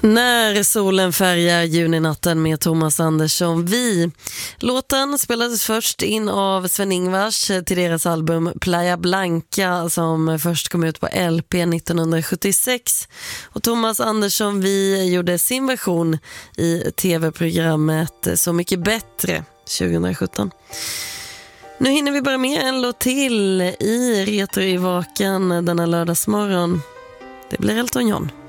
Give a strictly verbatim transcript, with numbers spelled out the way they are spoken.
När solen färgar juninatten med Thomas Andersson Vi. Låten spelades först in av Sven-Ingvars till deras album Playa Blanca som först kom ut på L P nittonhundrasjuttiosex. Och Thomas Andersson Vi gjorde sin version i tv-programmet Så mycket bättre tjugohundrasjutton. Nu hinner vi bara med en låt till i Retro i vaken denna lördagsmorgon. Det blir Elton John.